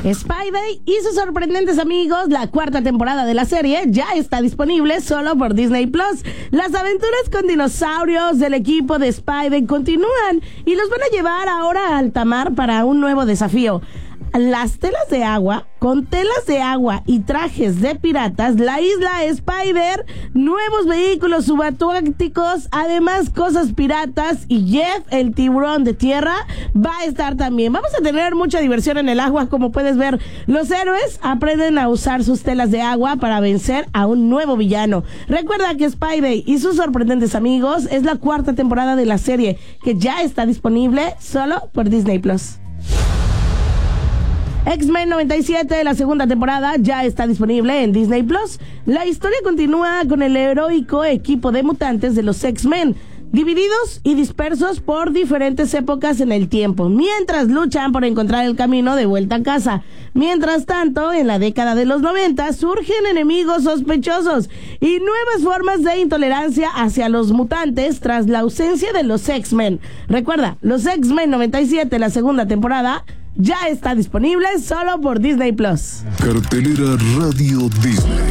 Spidey y sus sorprendentes amigos, la cuarta temporada de la serie, ya está disponible solo por Disney Plus. Las aventuras con dinosaurios del equipo de Spidey continúan y los van a llevar ahora a alta mar para un nuevo desafío. Las telas de agua, con telas de agua y trajes de piratas, la isla Spider, nuevos vehículos subacuáticos, además cosas piratas, y Jeff, el tiburón de tierra, va a estar también. Vamos a tener mucha diversión en el agua, como puedes ver. Los héroes aprenden a usar sus telas de agua para vencer a un nuevo villano. Recuerda que Spidey y sus sorprendentes amigos es la cuarta temporada de la serie, que ya está disponible solo por Disney Plus. X-Men 97, la segunda temporada, ya está disponible en Disney Plus. La historia continúa con el heroico equipo de mutantes de los X-Men, divididos y dispersos por diferentes épocas en el tiempo, mientras luchan por encontrar el camino de vuelta a casa. Mientras tanto, en la década de los 90 surgen enemigos sospechosos y nuevas formas de intolerancia hacia los mutantes tras la ausencia de los X-Men. Recuerda, los X-Men 97, la segunda temporada, ya está disponible solo por Disney Plus. Cartelera Radio Disney.